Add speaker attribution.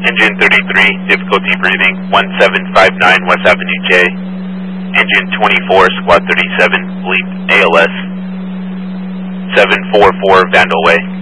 Speaker 1: Engine 33, difficulty breathing, 1759 West Avenue J. Engine 24, Squad 37, bleep ALS. 744 Vandal Way.